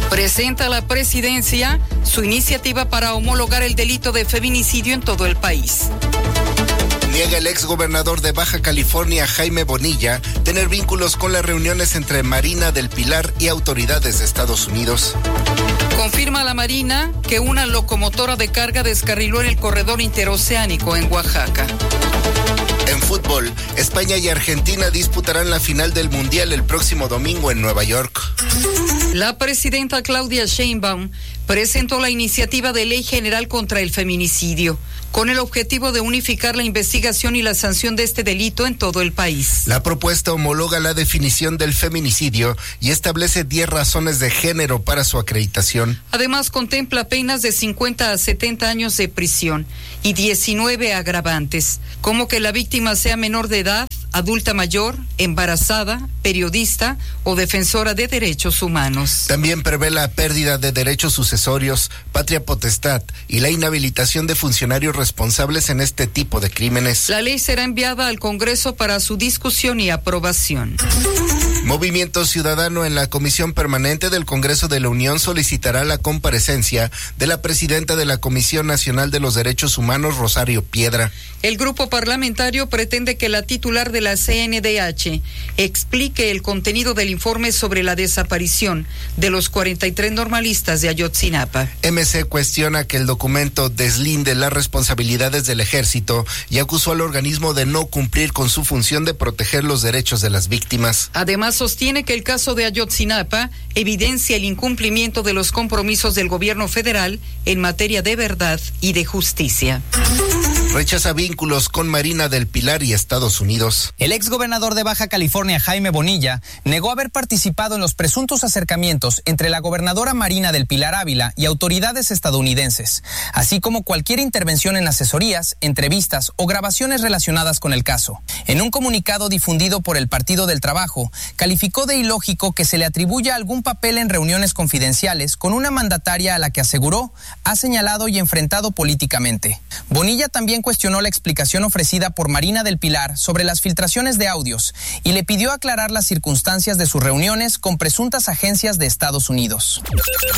Presenta a la presidencia su iniciativa para homologar el delito de feminicidio en todo el país. Niega el exgobernador de Baja California, Jaime Bonilla, tener vínculos con las reuniones entre Marina del Pilar y autoridades de Estados Unidos. Confirma la Marina que una locomotora de carga descarriló en el corredor interoceánico en Oaxaca. En fútbol, España y Argentina disputarán la final del Mundial el próximo domingo en Nueva York. La presidenta Claudia Sheinbaum presentó la iniciativa de ley general contra el feminicidio, con el objetivo de unificar la investigación y la sanción de este delito en todo el país. La propuesta homologa la definición del feminicidio y establece 10 razones de género para su acreditación. Además, contempla penas de 50 a 70 años de prisión y 19 agravantes, como que la víctima sea menor de edad, adulta mayor, embarazada, periodista o defensora de derechos humanos. También prevé la pérdida de derechos sucesorios, patria potestad y la inhabilitación de funcionarios responsables en este tipo de crímenes. La ley será enviada al Congreso para su discusión y aprobación. Movimiento Ciudadano en la Comisión Permanente del Congreso de la Unión solicitará la comparecencia de la presidenta de la Comisión Nacional de los Derechos Humanos, Rosario Piedra. El grupo parlamentario pretende que la titular de la CNDH explique el contenido del informe sobre la desaparición de los 43 normalistas de Ayotzinapa. MC cuestiona que el documento deslinde las responsabilidades del ejército y acusó al organismo de no cumplir con su función de proteger los derechos de las víctimas. Además, sostiene que el caso de Ayotzinapa evidencia el incumplimiento de los compromisos del gobierno federal en materia de verdad y de justicia. Rechaza vínculos con Marina del Pilar y Estados Unidos. El exgobernador de Baja California, Jaime Bonilla, negó haber participado en los presuntos acercamientos entre la gobernadora Marina del Pilar Ávila y autoridades estadounidenses, así como cualquier intervención en asesorías, entrevistas o grabaciones relacionadas con el caso. En un comunicado difundido por el Partido del Trabajo, calificó de ilógico que se le atribuya algún papel en reuniones confidenciales con una mandataria a la que aseguró ha señalado y enfrentado políticamente. Bonilla también cuestionó la explicación ofrecida por Marina del Pilar sobre las filtraciones de audios y le pidió aclarar las circunstancias de sus reuniones con presuntas agencias de Estados Unidos.